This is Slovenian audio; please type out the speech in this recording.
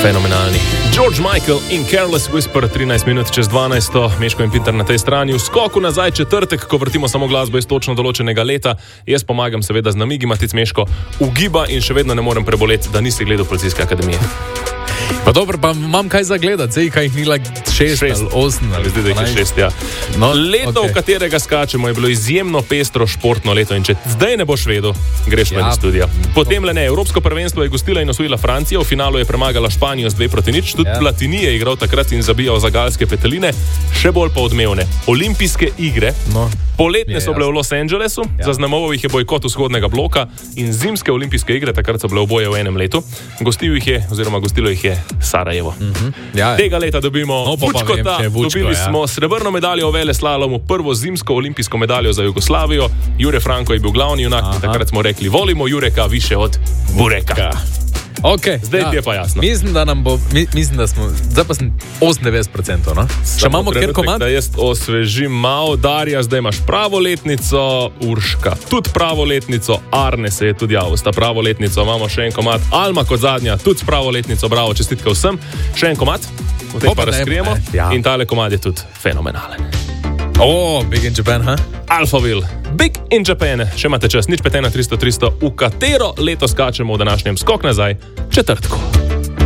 Fenomenalni. George Michael in Careless Whisper, 13 minut čez 12. Meško in Pinter na tej strani. V skoku nazaj četrtek, ko vrtimo samo glasbo iz točno določenega leta. Jaz pomagam seveda z namigi, Matic Meško ugiba in še vedno ne morem preboleti, da nisi gledal Policijske akademije. Pa dobro, pa imam kaj za gledati, zdaj kaj jih ni like 6 ali 8 ali zdaj, da jih je 6, ja. No, leto, v katerega skačemo, je bilo izjemno pestro športno leto in če zdaj ne boš vedel, greš ven iz studia. Potem le ne, Evropsko prvenstvo je gostila in osvojila Francija, v finalu je premagala Španijo z 2-0, tudi Platini je igral takrat in zabijal za galske peteline, še bolj pa odmevne. Olimpijske igre, poletne so bile v Los Angelesu, zaznamoval jih je bojkot vzhodnega bloka in zimske olimpijske igre, takrat so bile oboje v enem letu. Gostilo jih je Sarajevo. Tega leta dobimo dobili smo srebrno medaljo v veleslalomu, prvo zimsko olimpijsko medaljo za Jugoslavijo. Jure Franko je bil glavni junak, takrat smo rekli, volimo Jureka više od Bureka. Okay, zdaj ti je pa jasno. Mislim, da smo, zdaj pa sem 98%, no? Še imamo kjer komad? Da jaz osvežim malo, Darja, zdaj imaš pravo letnico, Urška tudi pravo letnico, Arne se je tudi javil, sta pravo letnico, imamo še en komad, Alma kot zadnja, tudi s pravo letnico, bravo, čestitke vsem, še en komad, potem pa razkrijemo in tale komad je tudi fenomenalen. Big in Japan, ha? Alphaville, Big in Japan. Še imate čas, nič 5 na 300, v katero leto skačemo v današnjem skok nazaj četrtku.